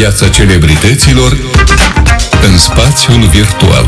viața celebrităților în spațiul virtual.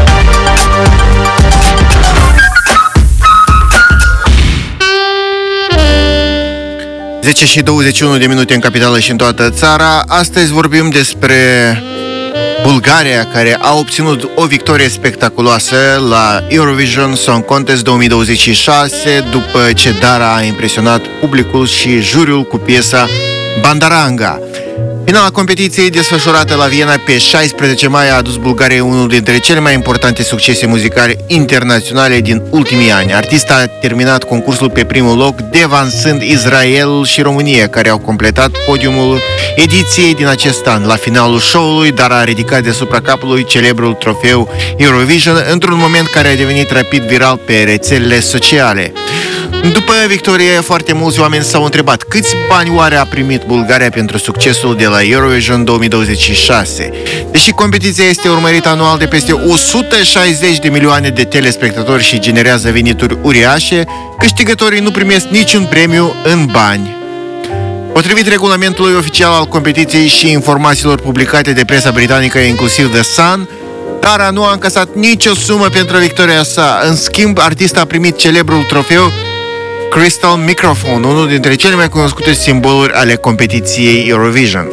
Zece și 21 de minute în capitală și în toată țara. Astăzi vorbim despre Bulgaria, care a obținut o victorie spectaculoasă la Eurovision Song Contest 2026 după ce Dara a impresionat publicul și juriul cu piesa Bandaranga. Finala competiției, desfășurată la Viena pe 16 mai, a adus Bulgariei unul dintre cele mai importante succese muzicale internaționale din ultimii ani. Artista a terminat concursul pe primul loc, devansând Israelul și România, care au completat podiumul ediției din acest an. La finalul show-ului, Dara a ridicat deasupra capului celebrul trofeu Eurovision, într-un moment care a devenit rapid viral pe rețelele sociale. După victorie, foarte mulți oameni s-au întrebat câți bani oare a primit Bulgaria pentru succesul de la Eurovision 2026. Deși competiția este urmărită anual de peste 160 de milioane de telespectatori și generează venituri uriașe, câștigătorii nu primesc niciun premiu în bani. Potrivit regulamentului oficial al competiției și informațiilor publicate de presa britanică, inclusiv The Sun, Dara nu a încasat nicio sumă pentru victoria sa. În schimb, artista a primit celebrul trofeu Crystal Microphone, unul dintre cele mai cunoscute simboluri ale competiției Eurovision.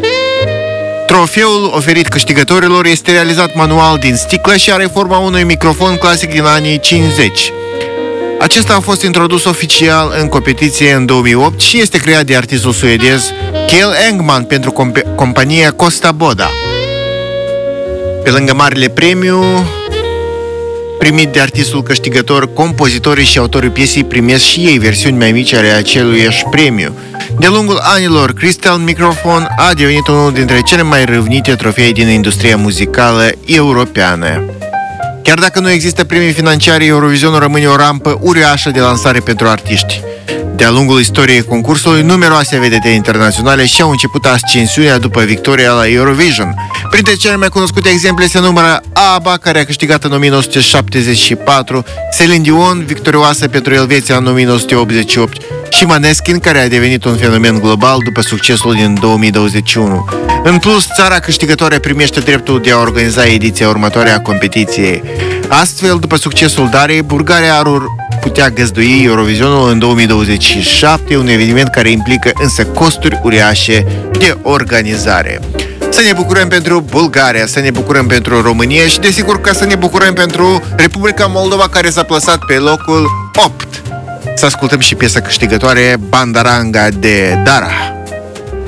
Trofeul oferit câștigătorilor este realizat manual din sticlă și are forma unui microfon clasic din anii 50. Acesta a fost introdus oficial în competiție în 2008 și este creat de artistul suedez Kjell Engman pentru compania Kosta Boda. Pe lângă marele premiu primit de artistul câștigător, compozitorii și autorii piesei primesc și ei versiuni mai mici ale aceluiași premiu. De lungul anilor, Crystal Microphone a devenit unul dintre cele mai râvnite trofee din industria muzicală europeană. Chiar dacă nu există premii financiare, Eurovisionul rămâne o rampă uriașă de lansare pentru artiști. De-a lungul istoriei concursului, numeroase vedete internaționale și-au început ascensiunea după victoria la Eurovision. Printre cele mai cunoscute exemple se numără ABBA, care a câștigat în 1974, Celine Dion, victorioasă pentru Elveția în 1988, și Måneskin, care a devenit un fenomen global după succesul din 2021. În plus, țara câștigătoare primește dreptul de a organiza ediția următoare a competiției. Astfel, după succesul Darei, Bulgaria ar putea găzdui Eurovisionul în 2027, un eveniment care implică însă costuri uriașe de organizare. Să ne bucurăm pentru Bulgaria, să ne bucurăm pentru România și desigur că să ne bucurăm pentru Republica Moldova, care s-a plasat pe locul 8. Să ascultăm și piesa câștigătoare, Bandaranga de Dara.